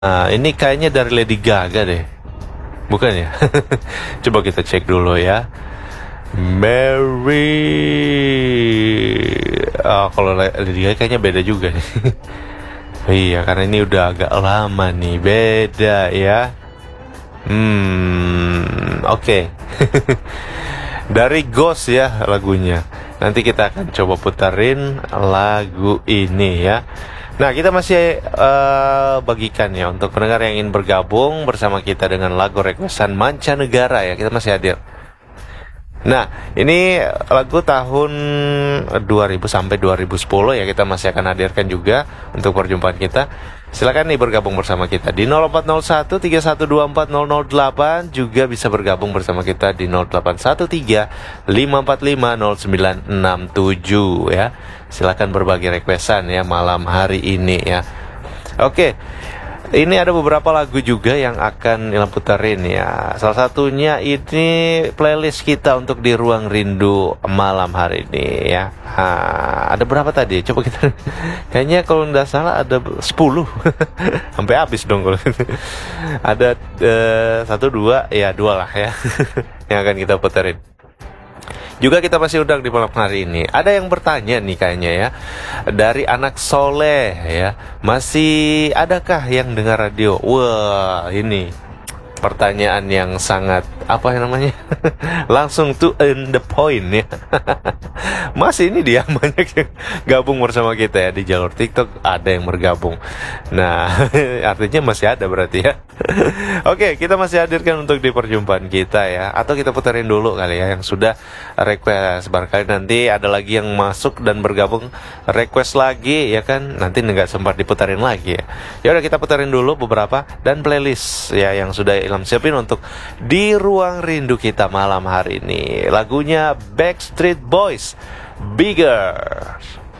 Nah, ini kayaknya dari Lady Gaga deh. Bukan ya? Coba kita cek dulu ya. Mary. Kalau Lady Gaga kayaknya beda juga nih. Iya, karena ini udah agak lama nih. Beda ya. Oke. Dari Ghost ya lagunya. Nanti kita akan coba putarin lagu ini ya. Nah, kita masih bagikan ya untuk pendengar yang ingin bergabung bersama kita dengan lagu requestan mancanegara ya. Kita masih hadir. Nah, ini lagu tahun 2000 sampai 2010 ya, kita masih akan hadirkan juga untuk perjumpaan kita. Silakan nih bergabung bersama kita di 0401 3124 008, juga bisa bergabung bersama kita di 0813 545 0967 ya. Silakan berbagi requestan ya malam hari ini ya. Oke. Ini ada beberapa lagu juga yang akan Ilham puterin ya. Salah satunya ini playlist kita untuk di Ruang Rindu malam hari ini ya. Ada berapa tadi? Coba kita. Kayaknya kalau tidak salah ada 10. Sampai habis dong kalau. Ada 1, 2, ya 2 lah ya. Yang akan kita puterin. Juga kita masih undang di malam hari ini. Ada yang bertanya nih kayaknya ya, dari anak soleh ya, masih adakah yang dengar radio? Wah, ini pertanyaan yang sangat apa yang namanya langsung to the point ya. Masih ini dia banyak yang gabung bersama kita ya di jalur TikTok, ada yang bergabung. Nah, artinya masih ada berarti ya. Oke, kita masih hadirkan untuk di perjumpaan kita ya. Atau kita puterin dulu kali ya yang sudah request. Barangkali nanti ada lagi yang masuk dan bergabung request lagi ya kan. Nanti nggak sempat diputarin lagi ya. Ya udah, kita puterin dulu beberapa dan playlist ya yang sudah Ilham siapin untuk di Ruang Rindu kita malam hari ini. Lagunya Backstreet Boys, Bigger.